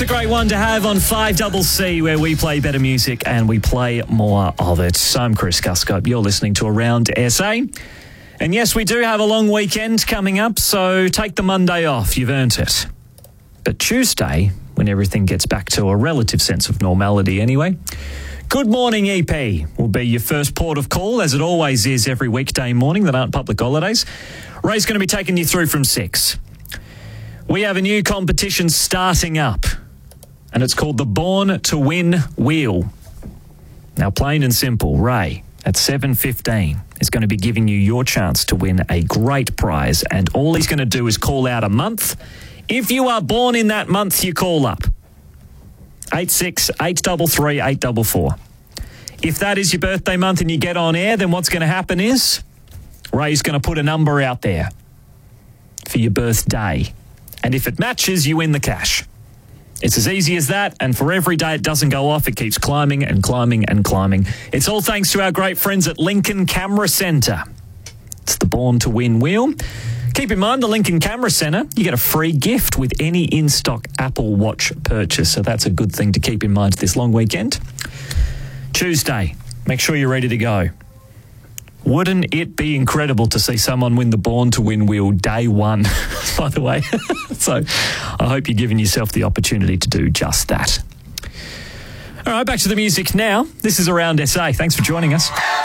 It's a great one to have on 5CC, where we play better music and we play more of it. I'm Chris Guscott. You're listening to Around SA. And yes, we do have a long weekend coming up, so take the Monday off. You've earned it. But Tuesday, when everything gets back to a relative sense of normality anyway, Good Morning EP will be your first port of call, as it always is every weekday morning that aren't public holidays. Ray's going to be taking you through from 6. We have a new competition starting up, and it's called the Born to Win Wheel. Now, plain and simple, Ray at 7:15 is going to be giving you your chance to win a great prize, and all he's going to do is call out a month. If you are born in that month, you call up 8683 844. If that is your birthday month and you get on air, then what's going to happen is Ray's going to put a number out there for your birthday. And if it matches, you win the cash. It's as easy as that, and for every day it doesn't go off, it keeps climbing and climbing and climbing. It's all thanks to our great friends at Lincoln Camera Centre. It's the Born to Win Wheel. Keep in mind, the Lincoln Camera Centre, you get a free gift with any in-stock Apple Watch purchase, so that's a good thing to keep in mind this long weekend. Tuesday, make sure you're ready to go. Wouldn't it be incredible to see someone win the Born to Win Wheel day one, by the way? So I hope you're giving yourself the opportunity to do just that. All right, back to the music now. This is Around SA. Thanks for joining us.